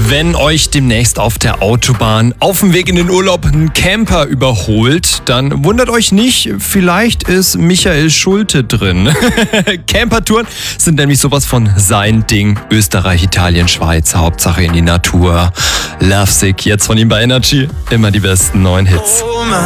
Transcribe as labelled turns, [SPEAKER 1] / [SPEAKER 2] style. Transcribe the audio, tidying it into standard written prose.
[SPEAKER 1] Wenn euch demnächst auf der Autobahn auf dem Weg in den Urlaub ein Camper überholt, dann wundert euch nicht, vielleicht ist Michael Schulte drin. Campertouren sind nämlich sowas von sein Ding. Österreich, Italien, Schweiz, Hauptsache in die Natur. Lovesick, jetzt von ihm bei Energy. Immer die besten neuen Hits.
[SPEAKER 2] Oh,